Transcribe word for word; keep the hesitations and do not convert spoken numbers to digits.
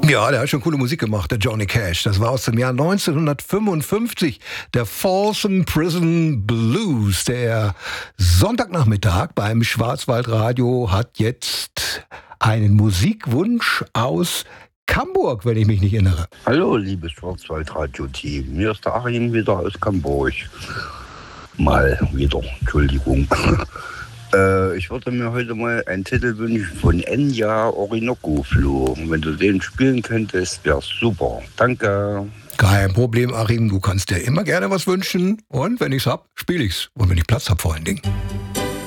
Ja, der hat schon coole Musik gemacht, der Johnny Cash. Das war aus dem Jahr neunzehnhundertfünfundfünfzig, der Folsom Prison Blues. Der Sonntagnachmittag beim Schwarzwaldradio hat jetzt einen Musikwunsch aus Camburg, wenn ich mich nicht irre. Hallo, liebes Schwarzwaldradio-Team. Mir ist der Achim wieder aus Camburg. Mal wieder, Entschuldigung. äh, ich würde mir heute mal einen Titel wünschen von Enya, Orinoco Flow. Wenn du den spielen könntest, wäre super. Danke. Kein Problem, Achim. Du kannst dir immer gerne was wünschen. Und wenn ich's hab, spiel ich's. Und wenn ich Platz hab vor allen Dingen.